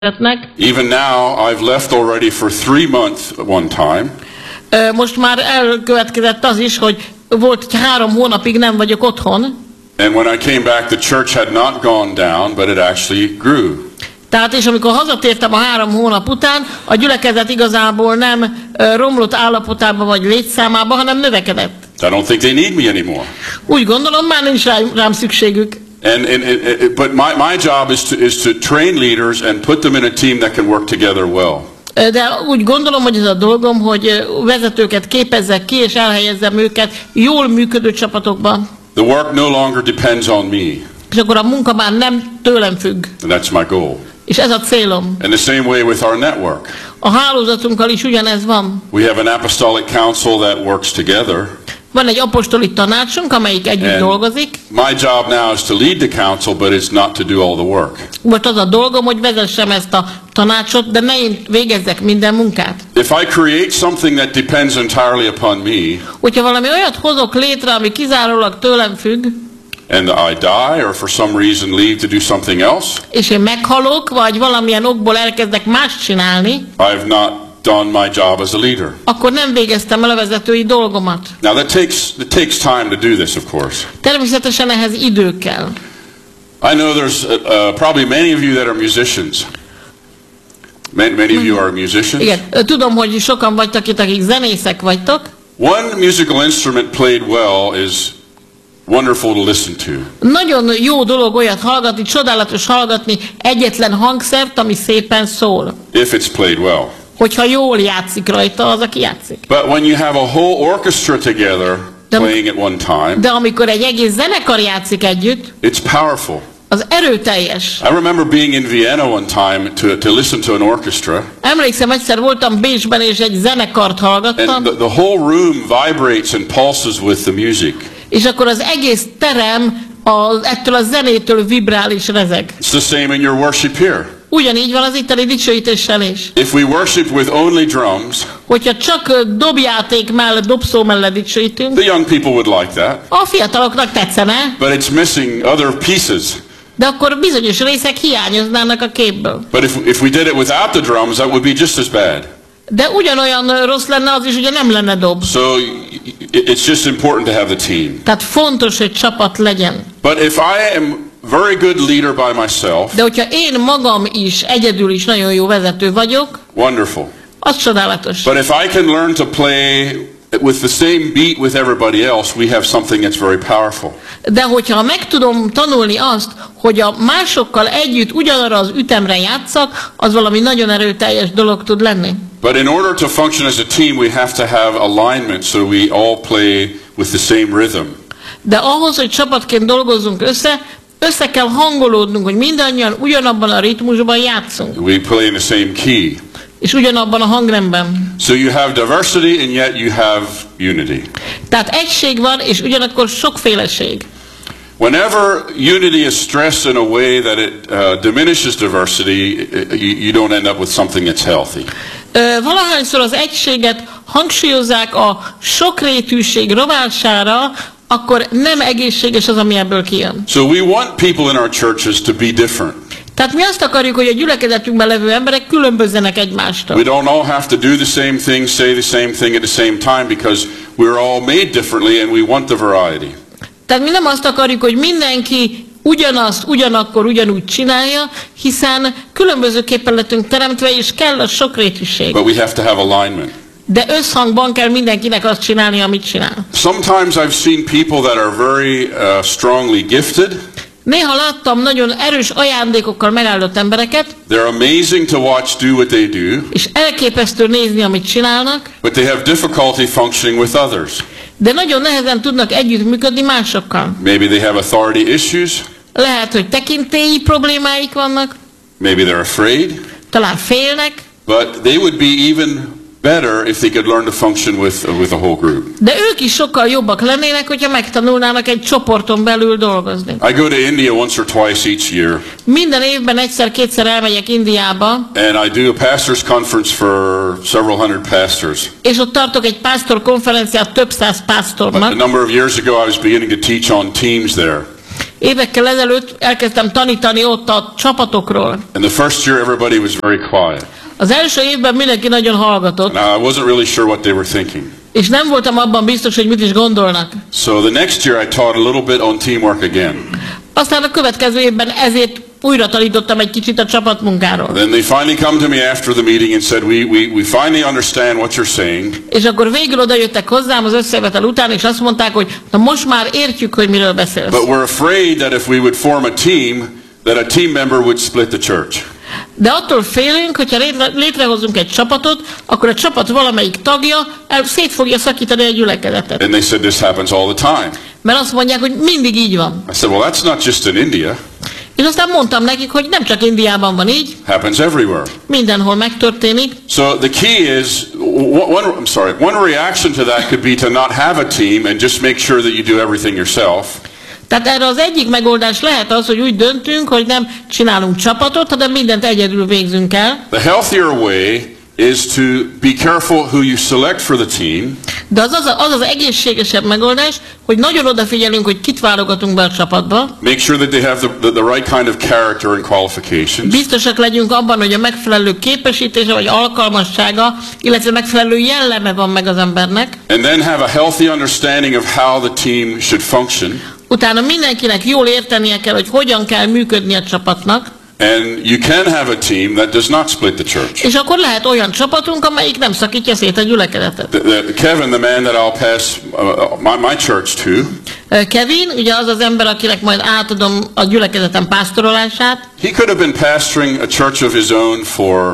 Even now, I've left already for 3 months one time. Most már elkövetkezett az is, hogy volt 3 hónapig nem vagyok otthon. And when I came back, the church had not gone down, but it actually grew. Tehát és amikor hazatértem a 3 hónap után, a gyülekezet igazából nem romlott állapotában vagy létszámában, hanem növekedett. I don't think they need me anymore. Úgy gondolom, már nincs rám szükségük. But my job is to train leaders and put them in a team that can work together well. De úgy gondolom, hogy ez a dolgom, hogy vezetőket képezzek ki, és elhelyezzem őket jól működő csapatokban. The work no longer depends on me. És akkor a munka már nem tőlem függ. And that's my goal. És ez a célom. And the same way with our network. A hálózatunkkal is ugyanez van. We have an apostolic council that works together. Van egy apostoli tanácsunk, amelyik együtt dolgozik. My job now is to lead the council, but it's not to do all the work. Most az a dolgom, hogy vezessem ezt a tanácsot, de ne én végezzek minden munkát. If I create something that depends entirely upon me, hogyha valami olyat hozok létre, ami kizárólag tőlem függ, and I die or for some reason leave to do something else, és én meghalok, vagy valamilyen okból elkezdek mást csinálni, I've not done my job as a leader. Akkor nem végeztem el a vezetői dolgomat. Now that takes time to do this, of course. Természetesen ehhez idő kell. I know there's probably many of you that are musicians. Many of you are musicians. Igen, tudom, hogy sokan vagytok itt, akik zenészek vagytok. One musical instrument played well is wonderful to listen to. Nagyon jó dolog olyat hallgatni, csodálatos hallgatni egyetlen hangszert, ami szépen szól. If it's played well. Hogyha jól játszik rajta az, aki játszik. But when you have a whole orchestra together playing at one time, de amikor egy egész zenekar játszik együtt, it's powerful. Az erőteljes. I remember being in Vienna one time to listen to an orchestra. Emlékszem, egyszer voltam Bécsben és egy zenekart hallgattam. And the whole room vibrates and pulses with the music. És akkor az egész terem ettől a zenétől vibrál és rezeg. It's the same in your worship here. Ugyanígy van az itteni dicsőítéssel is. If we worship with only drums, hogyha csak dobjáték mellett, dobszó mellett dicsőítünk, the young people would like that. A fiataloknak tetszene. But it's missing other pieces. De akkor bizonyos részek hiányoznának a képből. But if we did it without the drums, that would be just as bad. De ugyanolyan rossz lenne az is, ugye nem lenne dob. So it's just important to have the team. Tehát fontos, hogy csapat legyen. But if I am very good leader by myself, de hogyha én magam is egyedül is nagyon jó vezető vagyok, wonderful. Az csodálatos. But if I can learn to play with the same beat with everybody else, we have something that's very powerful. De hogyha meg tudom tanulni azt, hogy a másokkal együtt ugyanarra az ütemre játszak, az valami nagyon erőteljes dolog tud lenni. But in order to function as a team, we have to have alignment, so we all play with the same rhythm. De ahhoz, hogy csapatként dolgozzunk össze kell hangolódnunk, hogy mindannyian ugyanabban a ritmusban játszunk. We play in the same key. És ugyanabban a hangnemben. So you have diversity and yet you have unity. Tehát egység van, és ugyanakkor sokféleség. Whenever unity is stressed in a way that it diminishes diversity, you don't end up with something that's healthy. Valahányszor az egységet hangsúlyozzák a sokrétűség rovására, akkor nem egészséges az, ami ebből kijön. So we want people in our churches to be different. Tehát mi azt akarjuk, hogy a gyülekezetünkben levő emberek különbözzenek egymástól. We don't all have to do the same thing, say the same thing at the same time, because we're all made differently and we want the variety. Tehát mi nem azt akarjuk, hogy mindenki ugyanazt, ugyanakkor, ugyanúgy csinálja, hiszen különbözőképpen lettünk teremtve, és kell a sokrétűség. But we have to have alignment. De összhangban kell mindenkinek azt csinálni, amit csinál. Sometimes I've seen people that are very strongly gifted. Néha láttam nagyon erős ajándékokkal megáldott embereket. They're amazing to watch do what they do. És elképesztő nézni, amit csinálnak. But they have difficulty functioning with others. De nagyon nehezen tudnak együttműködni másokkal. Maybe they have authority issues. Lehet, hogy tekintélyi problémáik vannak. Maybe they're afraid. Talán félnek. But they would be even better if they could learn to function with a whole group. De ők is sokkal jobbak lennének, hogyha megtanulnának egy csoporton belül dolgozni. I go to India once or twice each year. Minden évben egyszer-kétszer elmegyek Indiába. And I do a pastors conference for several hundred pastors. És ott tartok egy pásztor konferenciát több száz pásztornak. A number of years ago I was beginning to teach on teams there. Évekkel ezelőtt elkezdtem tanítani ott a csapatokról. And the first year everybody was very quiet. Az első évben mindenki nagyon hallgatott, And I wasn't really sure what they were thinking. és nem voltam abban biztos, hogy mit is gondolnak. So the next year I taught a little bit on teamwork again. Aztán a következő évben ezért újra tanítottam egy kicsit a csapatmunkáról. Then they finally come to me after the meeting and said, we finally understand what you're saying. És akkor végül oda jöttek hozzám az összevetel után, és azt mondták, hogy na most már értjük, hogy miről beszélsz. But we're afraid that if we would form a team, that a team member would split the church. De attól félünk, hogyha létrehozunk egy csapatot, akkor a csapat valamelyik tagja szét fogja szakítani a gyülekezetet. And they said this happens all the time. Mert azt mondják, hogy mindig így van. I said, well, that's not just in India. És aztán mondtam nekik, hogy nem csak Indiában van így, Happens everywhere. mindenhol megtörténik. So the key is, one reaction to that could be to not have a team and just make sure that you do everything yourself. Tehát erre az egyik megoldás lehet az, hogy úgy döntünk, hogy nem csinálunk csapatot, hanem mindent egyedül végzünk el. The healthier way is to be careful who you select for the team. De az egészségesebb megoldás, hogy nagyon odafigyelünk, hogy kit válogatunk be a csapatba. Make sure that they have the right kind of character and qualifications. Biztosak legyünk abban, hogy a megfelelő képesítése vagy alkalmassága, illetve megfelelő jelleme van meg az embernek. And then have a healthy understanding of how the team should function. Utána mindenkinek jól értenie kell, hogy hogyan kell működni a csapatnak. And you can have a team that does not split the church. És akkor lehet olyan csapatunk, amelyik nem szakítja szét a gyülekezetet. Kevin, the man that I'll pass my church to, Kevin, ugye az az ember, akinek majd átadom a gyülekezetem pásztorolását. he could have been pastoring a church of his own for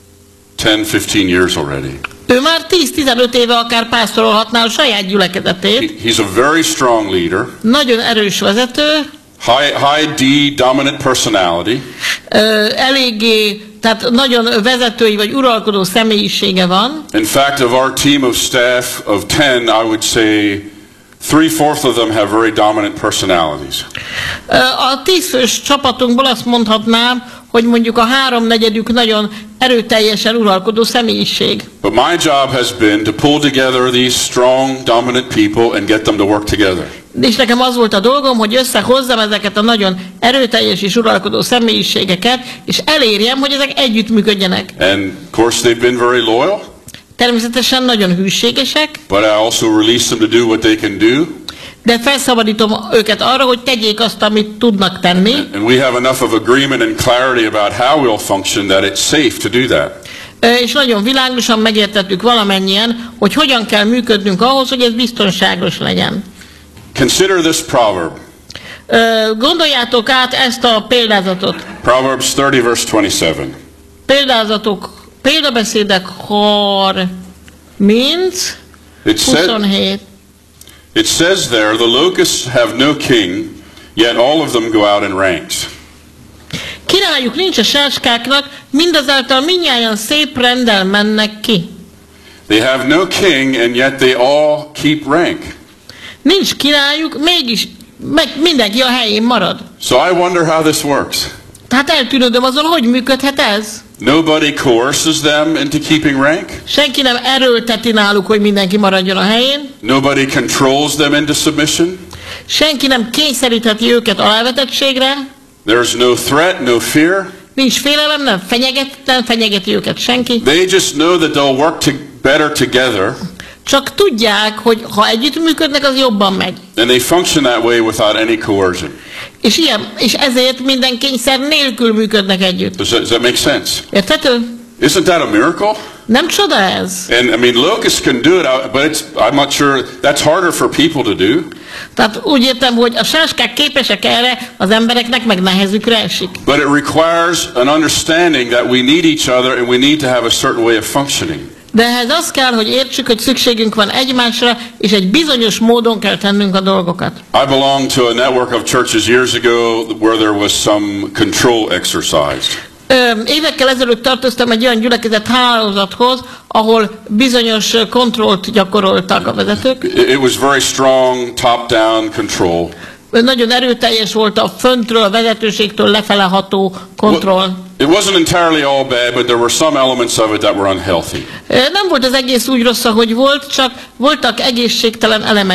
10-15 years already. Ő már 10-15 éve akár pásztorolhatná a saját gyülekezetét. He's a very strong leader. Nagyon erős vezető. High D dominant personality. Eléggé, tehát nagyon vezetői vagy uralkodó személyisége van. In fact, of our team of staff of 10, I would say 3/4 of them have very dominant personalities. A 10 fős csapatunkból azt mondhatnám, hogy mondjuk a 3/4 nagyon erőteljesen uralkodó személyiség. But my job has been to pull together these strong, dominant people and get them to work together. És nekem az volt a dolgom, hogy összehozzam ezeket a nagyon erőteljes és uralkodó személyiségeket, és elérjem, hogy ezek együttműködjenek. And of course they've been very loyal. Természetesen nagyon hűségesek, But I also release them to do what they can do. de felszabadítom őket arra, hogy tegyék azt, amit tudnak tenni. And we have enough of agreement and clarity about how we'll function that it's safe to do that. És nagyon világosan megértettük valamennyien, hogy hogyan kell működnünk ahhoz, hogy ez biztonságos legyen. Consider this proverb. Gondoljátok át ezt a példázatot. Proverbs 30 verse 27. Példabeszédek 30, It 27. says there, the locusts have no king, yet all of them go out in ranks. Királyuk nincs a sáskáknak, mindazáltal mindnyájan szép rendel mennek ki. They have no king, and yet they all keep rank. Nincs királyuk, mégis mindenki a helyén marad. So I wonder how this works. Tehát eltűnődöm azon, hogy működhet ez. Nobody coerces them into keeping rank. Senki nem erőlteti náluk, hogy mindenki maradjon a helyén. Nobody controls them into submission. Senki nem kényszerítheti őket alávetettségre. There's no threat, no fear. Nincs félelem, nem fenyegeti őket senki. They just know that they'll work better together. Csak tudják, hogy ha együttműködnek, az jobban megy. And they function that way without any coercion. És ezért minden kényszer nélkül működnek együtt. Does that make sense? Érthető? Isn't that a miracle? Nem csoda ez? And I mean, locusts can do it, but I'm not sure that's harder for people to do. Tehát úgy értem, hogy a sáskák képesek erre, az embereknek meg nehezükre esik. But it requires an understanding that we need each other and we need to have a certain way of functioning. De ehhez az kell, hogy értsük, hogy szükségünk van egymásra, és egy bizonyos módon kell tennünk a dolgokat. I belonged to a network of churches years ago where there was some control exercised. Évekkel ezelőtt tartoztam egy olyan gyülekezet hálózathoz, ahol bizonyos kontrollt gyakoroltak a vezetők. It was very strong top-down control. Nagyon erőteljes volt a föntről, a vezetőségtől lefele ható kontroll. It wasn't entirely all bad, but there were some elements of it that were unhealthy. Nem volt az egész úgy rossz, ahogy volt, csak voltak egészségtelen elemei.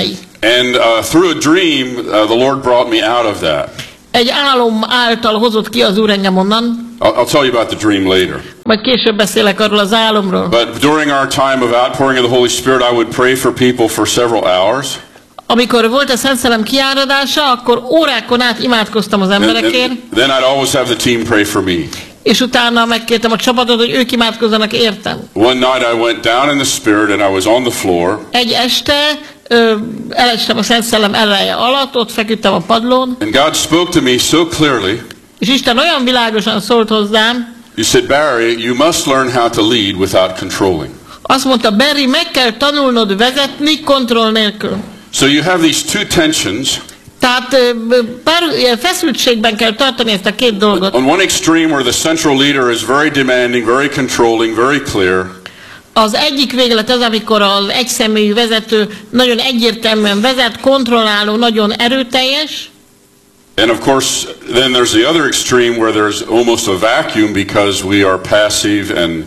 And through a dream, the Lord brought me out of that. Egy álom által hozott ki az Úr engem onnan. I'll tell you about the dream later. Majd később beszélek arról az álomról. But during our time of outpouring of the Holy Spirit, I would pray for people for several hours. Amikor volt a Szent Szellem kiáradása, akkor órákon át imádkoztam az emberekért. Then I'd always have the team pray for me. És utána megkértem a csapatot, hogy ők imádkozzanak értem. One night I went down in the Spirit and I was on the floor. Egy este elestem a Szent Szellem ereje alatt, ott feküdtem a padlón. And God spoke to me so clearly. És Isten olyan világosan szólt hozzám. He said, Barry, you must learn how to lead without controlling. Azt mondta, Barry, meg kell tanulnod vezetni kontroll nélkül. So you have these two tensions. Tehát feszültségben kell tartani ezt a két dolgot. On one extreme where the central leader is very demanding, very controlling, very clear. Az egyik véglet az, amikor az egyszemélyű vezető nagyon egyértelműen vezet, kontrolláló, nagyon erőteljes. And of course, then there's the other extreme where there's almost a vacuum because we are passive and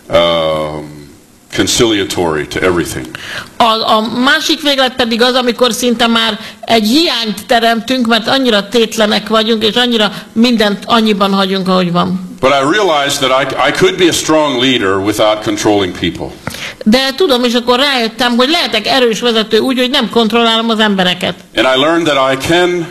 conciliatory to everything. A másik véglet pedig az, amikor szinte már egy hiányt teremtünk, mert annyira tétlenek vagyunk, és annyira mindent annyiban hagyunk, ahogy van. But I realized that I could be a strong leader without controlling people. De tudom, és akkor rájöttem, hogy lehetek erős vezető úgy, hogy nem kontrollálom az embereket. And I learned that I can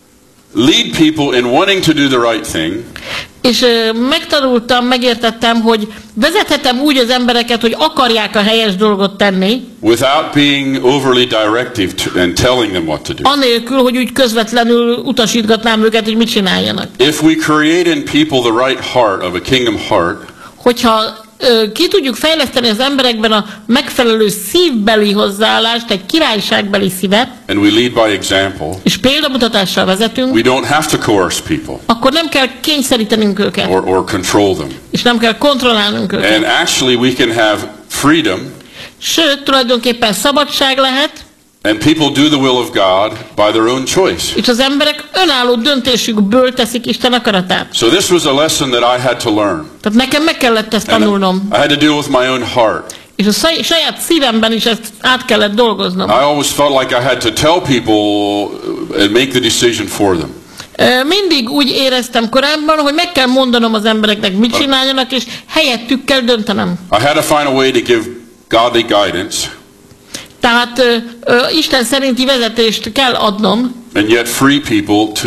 lead people in wanting to do the right thing. És megtanultam, megértettem, hogy vezethetem úgy az embereket, hogy akarják a helyes dolgot tenni. Without being overly directive and telling them what to do. Anélkül, hogy úgy közvetlenül utasítgatnám őket, hogy mit csináljanak. If we create in people the right heart of a kingdom heart, hogyha ki tudjuk fejleszteni az emberekben a megfelelő szívbeli hozzáállást, egy királyságbeli szívet, and we lead by example, és példamutatással vezetünk, we don't have to coerce people akkor nem kell kényszerítenünk őket, or control them. És nem kell kontrollálnunk őket. And actually we can have freedom. Sőt, tulajdonképpen szabadság lehet, and people do the will of God by their own choice. És az emberek önálló döntésükből teszik Isten akaratát. So this was a lesson that I had to learn. Tehát nekem meg kellett ezt tanulnom. I had to deal with my own heart. És a saját szívemben is ezt át kellett dolgoznom. I always felt like I had to tell people and make the decision for them. Mindig úgy éreztem korábban, hogy meg kell mondanom az embereknek, mit csináljanak, és helyettük kell döntenem. I had to find a way to give godly guidance. Tehát Isten szerinti vezetést kell adnom. And yet free people to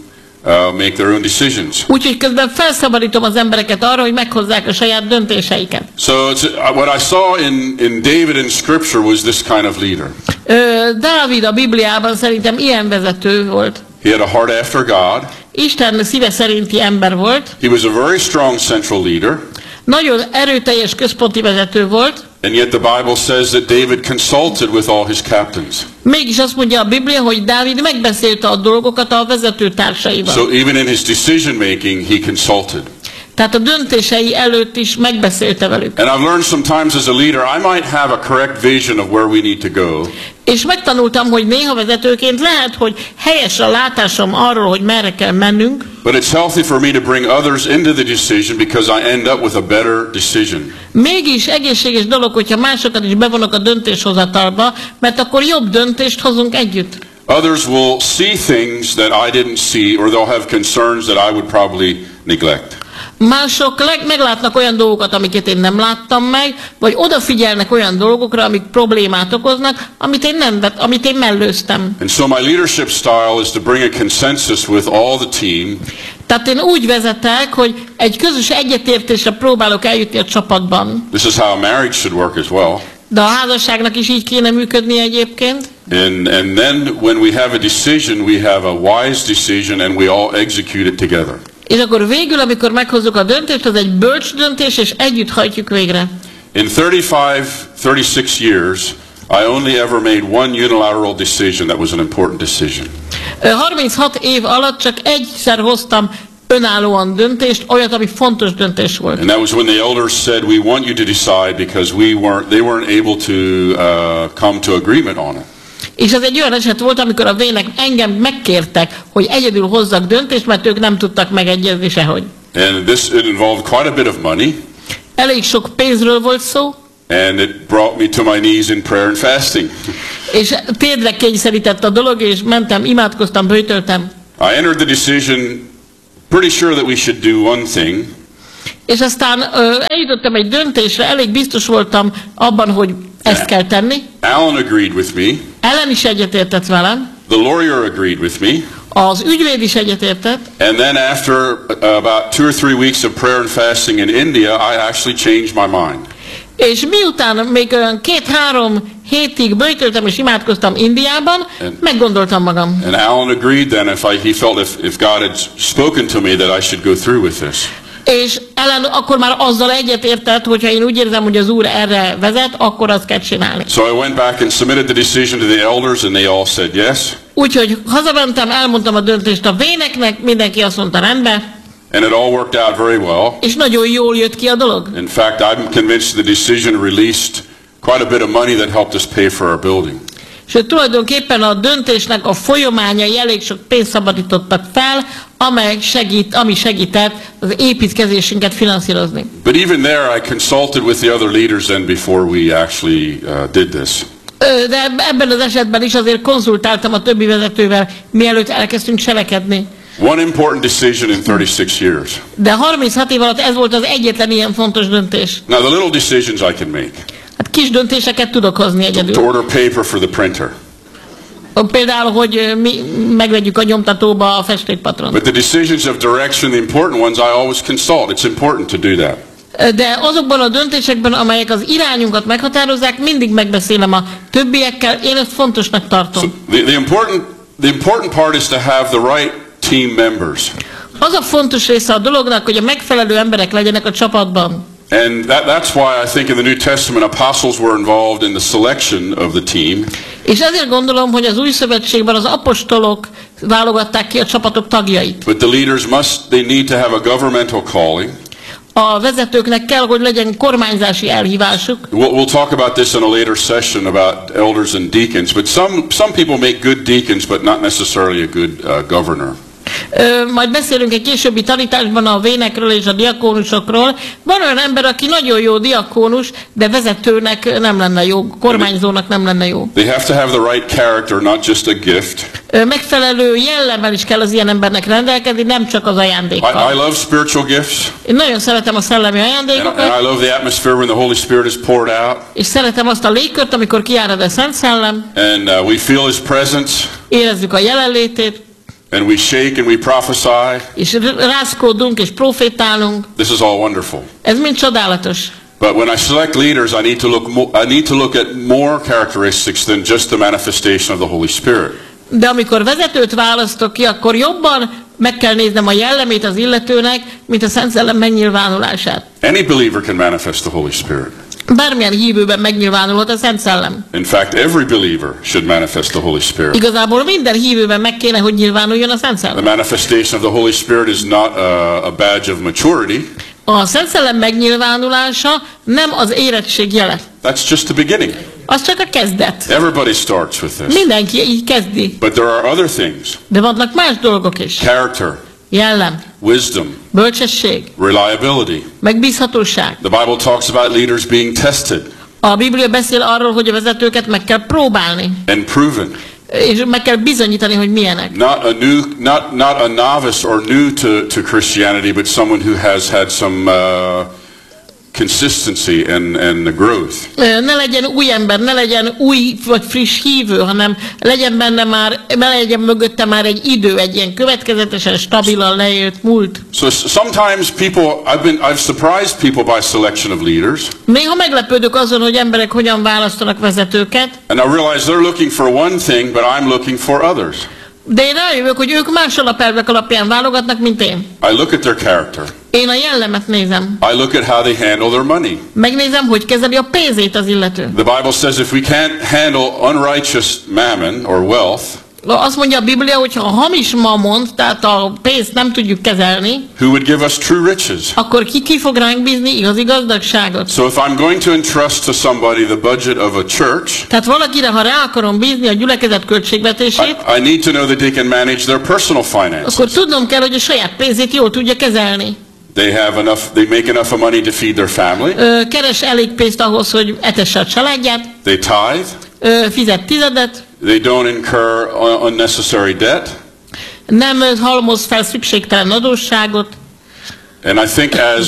make their own decisions. Úgyhogy közben felszabadítom az embereket arra, hogy meghozzák a saját döntéseiket. So what I saw in David in Scripture was this kind of leader. Dávid a Bibliában szerintem ilyen vezető volt. He had a heart after God. Isten szíve szerinti ember volt. He was a very strong central leader. Nagyon erőteljes központi vezető volt. And yet the Bible says that David consulted with all his captains. Mégis azt mondja a Biblia, hogy Dávid megbeszélte a dolgokat a vezetőtársaival. So even in his decision making he consulted. Tehát a döntései előtt is megbeszélte velük. And I've learned sometimes as a leader I might have a correct vision of where we need to go. És megtanultam, hogy néha vezetőként lehet, hogy helyes a látásom arról, hogy merre kell mennünk. But it's healthy for me to bring others into the decision because I end up with a better decision. Mégis egészséges dolog, hogyha másokat is bevonok a döntéshozatalba, mert akkor jobb döntést hozunk együtt. Others will see things that I didn't see, or they'll have concerns that I would probably neglect. Mások meglátnak olyan dolgokat, amiket én nem láttam meg, vagy odafigyelnek olyan dolgokra, amik problémát okoznak, amit én mellőztem. And so my leadership style is to bring a consensus with all the team. Tehát én úgy vezetek, hogy egy közös egyetértésre próbálok eljutni a csapatban. This is how a marriage should work as well. De a házasságnak is így kéne működni egyébként. And then when we have a decision, we have a wise decision and we all execute it together. És akkor végül, amikor meghozzuk a döntést, az egy bölcs döntés, és együtt hajtjuk végre. In 36 years, I only ever made one unilateral decision that was an important decision. 36 év alatt csak egyszer hoztam önállóan döntést, olyat, ami fontos döntés volt. And that was when the elders said, we want you to decide because they weren't able to come to agreement on it. És ez egy olyan eset volt, amikor a vének engem megkértek, hogy egyedül hozzak döntést, mert ők nem tudtak megegyezni sehogy. And it involved quite a bit of money. Elég sok pénzről volt szó. And it brought me to my knees in prayer and fasting. És térdre kényszerített a dolog, és mentem, imádkoztam, böjtöltem. I entered the decision pretty sure that we should do one thing. És aztán eljutottam egy döntésre, elég biztos voltam abban, hogy ezt kell tenni. Alan agreed with me. Ellen is egyetértett velem. The lawyer agreed with me. Az ügyvéd is egyetértett. And then after about 2 or 3 weeks of prayer and fasting in India, I actually changed my mind. És miután még olyan 2-3 hétig böjtöltem és imádkoztam Indiában, meggondoltam magam. And Alan agreed then he felt if God had spoken to me that I should go through with this. És Ellen akkor már azzal egyetértett, hogyha én úgy érzem, hogy az Úr erre vezet, akkor azt kell csinálni. So I went back and submitted the decision to the elders and they all said yes. Úgyhogy hazamentem, elmondtam a döntést a véneknek, mindenki azt mondta rendben. And it all worked out very well. És nagyon jól jött ki a dolog. In fact, I'm convinced the decision released quite a bit of money that helped us pay for our building. És tulajdonképpen a döntésnek a folyamányai elég sok pénzt szabadítottak fel, ami segített az építkezésünket finanszírozni. But even there, I consulted with the other leaders then before we actually did this. De ebben az esetben is azért konzultáltam a többi vezetővel, mielőtt elkezdtünk cselekedni. One important decision in 36 years. De 36 év alatt ez volt az egyetlen ilyen fontos döntés. Now the little decisions I can make. Hát kis döntéseket tudok hozni egyedül. To order paper for the printer. Például, hogy mi megvegyük a nyomtatóba a festékpatront. But the decisions of direction, the important ones, I always consult. It's important to do that. De azokban a döntésekben, amelyek az irányunkat meghatározzák, mindig megbeszélem a többiekkel, én ezt fontosnak tartom. So the important part is to have the right team members. Az a fontos része a dolognak, hogy a megfelelő emberek legyenek a csapatban. And that's why I think in the New Testament apostles were involved in the selection of the team. És ezért gondolom, hogy az Új Szövetségben az apostolok válogatták ki a csapatok tagjait. But the leaders they need to have a governmental calling. A vezetőknek kell, hogy legyen kormányzási elhívásuk. We'll talk about this in a later session about elders and deacons, but some people make good deacons but not necessarily a good governor. Majd beszélünk egy későbbi tanításban a vénekről és a diakónusokról. Van olyan ember, aki nagyon jó diakónus, de vezetőnek nem lenne jó, kormányzónak nem lenne jó. They have to have the right character, not just a gift. Megfelelő jellemmel is kell az ilyen embernek rendelkezni, nem csak az ajándékkal. I love spiritual gifts. Én nagyon szeretem a szellemi ajándékokat. And I love the atmosphere when the Holy Spirit is poured out. És szeretem azt a légkört, amikor kiárad a Szent Szellem. And we feel His presence. Érezzük a jelenlétét. And we shake and we prophesy. És rázkódunk és profétálunk. This is all wonderful. Ez mind csodálatos. But when I select leaders, I need to look at more characteristics than just the manifestation of the Holy Spirit. De amikor vezetőt választok ki, akkor jobban meg kell néznem a jellemét az illetőnek, mint a Szent Szellem megnyilvánulását. Any believer can manifest the Holy Spirit. Bármilyen hívőben megnyilvánulhat a Szent Szellem. In fact, every believer should manifest the Holy Spirit. Igazából minden hívőben meg kéne, hogy nyilvánuljon a Szent Szellem. The manifestation of the Holy Spirit is not a badge of maturity. A Szent Szellem megnyilvánulása nem az érettség jele. That's just the beginning. Az csak a kezdet. Everybody starts with this. Mindenki így kezdi. But there are other things. De vannak más dolgok is. Character. Jellem. Wisdom. Bölcsesség. Reliability. Megbízhatóság. The Bible talks about leaders being tested. A Biblia beszél arról, hogy a vezetőket meg kell próbálni. And proven. És meg kell bizonyítani, hogy milyenek. Not a novice or new to Christianity, but someone who has had some consistency and growth. Ne legyen új ember, ne legyen új vagy friss hívő, hanem legyen mögötte már egy idő, egy ilyen következetesen, stabilan leélt múlt. So sometimes I've surprised people by selection of leaders. Néha meglepődök azon, hogy emberek hogyan választanak vezetőket. And I realize they're looking for one thing, but I'm looking for others. De én rájövök, hogy ők más alapelvek alapján válogatnak, mint én. I look at their character. Én a jellemet nézem. I look at how they handle their money. Megnézem, hogy kezeli a pénzét az illető. The Bible says if we can't handle unrighteous mammon or wealth, azt mondja a Biblia, hogy ha a hamis mamont, tehát a pénzt nem tudjuk kezelni, who would give us true riches? Akkor ki fog ránk bízni igazi gazdagságot? So if I'm going to entrust to somebody the budget of a church, tehát valakire, ha rá akarom bízni a gyülekezet költségvetését, I need to know that they can manage their personal finances. Akkor tudnom kell, hogy a saját pénzét jól tudja kezelni. They make enough money to feed their family. Keres elég pénzt ahhoz, hogy etesse a családját. They tithe. fizet tizedet, They don't incur unnecessary debt. nem halmoz fel szükségtelen adósságot, And I think as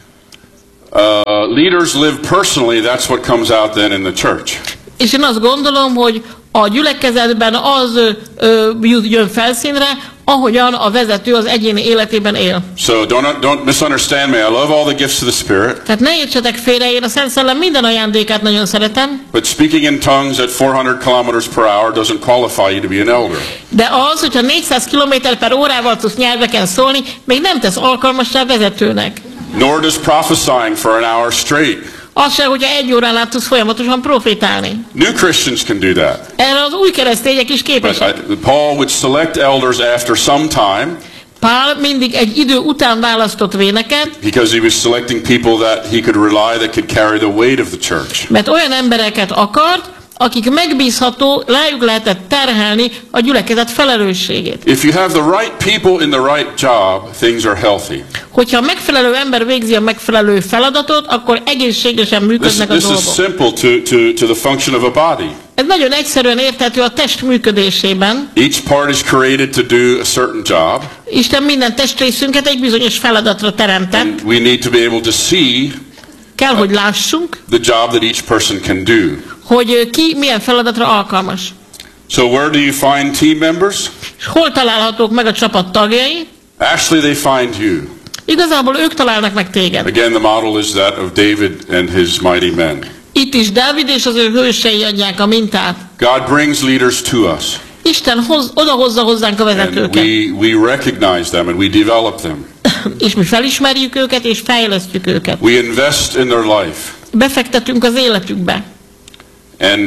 leaders live personally, that's what comes out then in the church. és én azt gondolom, hogy a gyülekezetben az jön felszínre, ahogyan a vezető az egyéni életében él. So don't misunderstand me. I love all the gifts of the Spirit. Tehát ne értsetek félre, én a Szent Szellem minden ajándékát nagyon szeretem, But speaking in tongues at 400 kilometers per hour doesn't qualify you to be an elder. de az, hogyha 400 km/órával tudsz nyelveken szólni, még nem tesz alkalmassá vezetőnek. Nor does prophesying for an hour straight. Az se, hogyha 1 órán át tudsz folyamatosan profétálni. New Christians can do that. Erre az új keresztények is képesek. Paul would select elders after some time Pál mindig egy idő után választott véneket, because he was selecting people that he could rely, that could carry the weight of the church. mert olyan embereket akart, akik megbízható, rájuk lehetett terhelni a gyülekezet felelősségét. If you have the right people in the right job, things are healthy. Hogyha a megfelelő ember végzi a megfelelő feladatot, akkor egészségesen működnek a This is dolgok. simple to the function of a body. Ez nagyon egyszerűen érthető a test működésében. Each part is created to do a certain job, Isten minden testrészünket egy bizonyos feladatra teremtett. and we need to be able to see Kell, hogy lássunk, the job that each person can do. hogy ki milyen feladatra alkalmas. So where do you find team members? És hol találhatók meg a csapat tagjai? Actually, they find you. Igazából ők találnak meg téged. Again, the model is that of David and his mighty men. Itt is Dávid és az ő hősei adják a mintát. God brings leaders to us, Isten odahozza hozzánk a and vezetőket. we recognize them and we develop them. És mi felismerjük őket és fejlesztjük őket. We invest in their life. Befektetünk az életükbe. And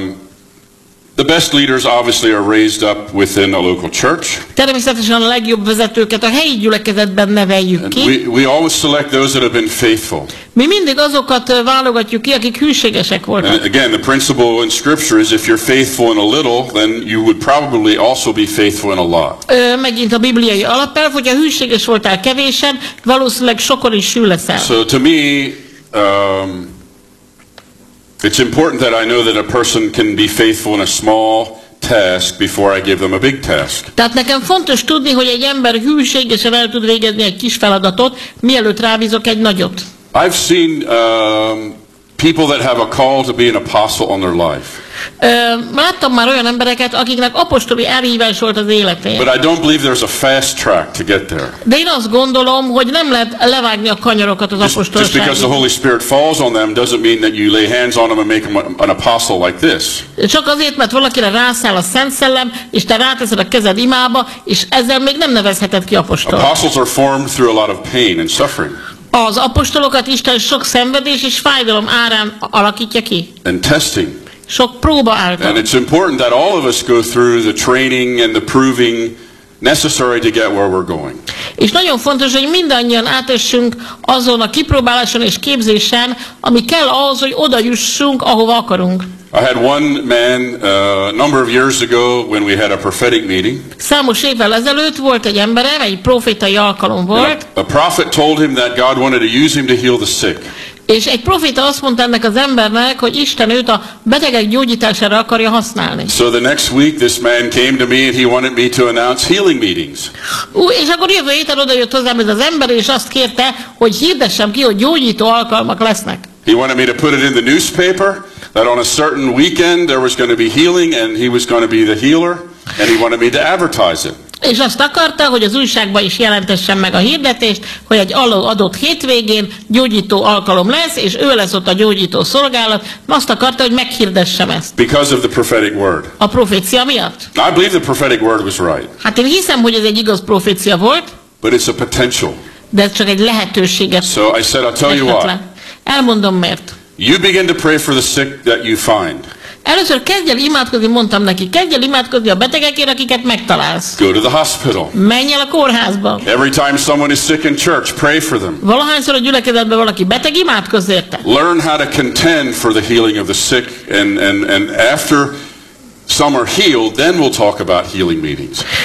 the best leaders obviously are raised up within a local church. Természetesen a legjobb vezetőket a helyi gyülekezetben neveljük And ki. we always select those that have been faithful. Mi mindig azokat válogatjuk ki, akik hűségesek voltak. And again, the principle in Scripture is if you're faithful in a little, then you would probably also be faithful in a lot. Megint a bibliai alapelv, hogyha hűséges voltál kevésen, valószínűleg sokon is hű leszel. So to me, it's important that I know that a person can be faithful in a small task before I give them a big task. Tehát nekem fontos tudni, hogy egy ember hűségesen el tud végezni egy kis feladatot, mielőtt rábízok egy nagyot. I've seen people that have a call to be an apostle on their life. Láttam már olyan embereket, akiknek apostoli elhívás volt az életén. But I don't believe there's a fast track to get there. De én azt gondolom, hogy nem lehet levágni a kanyarokat az Just because the apostolságig. Holy Spirit falls on them doesn't mean that you lay hands on them and make them an apostle like this. Csak azért, mert valakire rászáll a Szent Szellem, és te ráteszed a kezed imába, és ezzel még nem nevezheted ki apostol. Apostles are formed through a lot of pain and suffering Az apostolokat Isten sok szenvedés és fájdalom árán alakítja ki. and testing. Sok próba által. And it's important that all of us go through the training and the proving necessary to get where we're going. És nagyon fontos, hogy mindannyian átessünk azon a kipróbáláson és képzésen, ami kell ahhoz, hogy oda jussunk, ahova akarunk. I had one man a number of years ago when we had a prophetic meeting. Számos évvel ezelőtt volt egy emberem, egy profétai alkalom volt, A prophet told him that God wanted to use him to heal the sick. és egy proféta azt mondta ennek az embernek, hogy Isten őt a betegek gyógyítására akarja használni. So the next week this man came to me and he wanted me to announce healing meetings. És akkor jövő héten oda jött hozzám ez az ember, és azt kérte, hogy hirdessem ki, hogy gyógyító alkalmak lesznek. He wanted me to put it in the newspaper that on a certain weekend there was going to be healing and he was going to be the healer, and he wanted me to advertise it. És azt akarta, hogy az újságban is jelentessen meg a hirdetést, hogy egy adott hétvégén gyógyító alkalom lesz, és ő lesz ott a gyógyító szolgálat. Azt akarta, hogy meghirdessem ezt. Because of the prophetic word. A profécia miatt. Now, I believe the prophetic word was right, Hát én hiszem, hogy ez egy igaz profécia volt, but it's a potential. de ez csak egy lehetőséget So I said, I'll tell you fektet what. le. Elmondom miért. You begin to pray for the sick that you find. Először kezdj el imádkozni, mondtam neki, kezdj el imádkozni a betegekért, akiket megtalálsz. Go to the hospital. Menj el a kórházba. Every time someone is sick in church, pray for them. Valahányszor a gyülekezetben valaki beteg, imádkozz érte. Learn how to contend for the healing of the sick, and after some are healed, then we'll talk about healing meetings.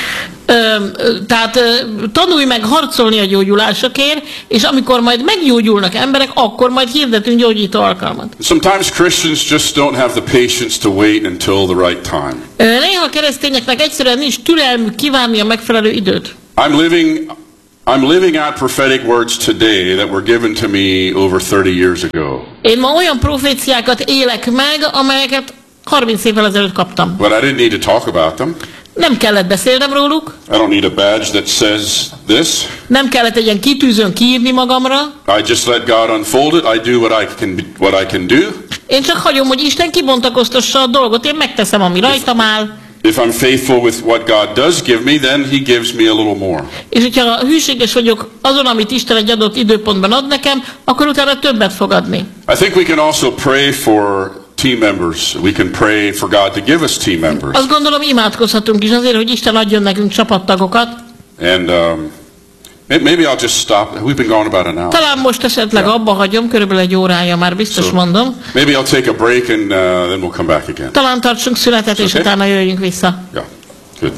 Tehát tanulj meg harcolni a gyógyulásokért, és amikor majd meggyógyulnak emberek, akkor majd hirdetünk gyógyító alkalmat. Sometimes Christians just don't have the patience to wait until the right time. Néha keresztényeknek egyszerűen nincs türelmük kívánni a megfelelő időt. I'm living out prophetic words today that were given to me over 30 years ago. Én ma olyan proféciákat élek meg, amelyeket 30 évvel ezelőtt kaptam. But I didn't need to talk about them. Nem kellett beszélnem róluk. I don't need a badge that says this. Nem kellett egy ilyen kitűzőn kiírni magamra. I just let God unfold it. I do what I can do. Én csak hagyom, hogy Isten kibontakoztassa a dolgot. Én megteszem, ami rajtam áll. If I'm faithful with what God does give me, then He gives me a little more. És hogyha hűséges vagyok azon, amit Isten egy adott időpontban ad nekem, akkor utána többet fog adni. I think we can also pray for team members. We can pray for God to give us team members. Azt gondolom, imádkozhatunk is azért, hogy Isten adjon nekünk csapattagokat. And maybe I'll just stop. We've been going about an hour. Talán most esetleg abba hagyom, körülbelül egy órája már biztos mondom. Maybe I'll take a break and then we'll come back again. Talán tartsunk szünetet, és utána jöjjünk vissza. Yeah, good.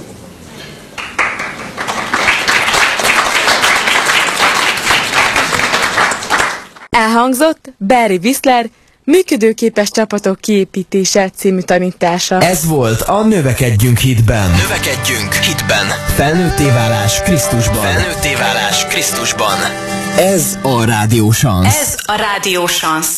Elhangzott Barry Wissler Működőképes csapatok kiépítése című tanítása. Ez volt a Növekedjünk hitben. Növekedjünk hitben. Felnőtté válás Krisztusban. Felnőtté válás Krisztusban. Ez a Rádió Szansz. Ez a Rádió Szansz.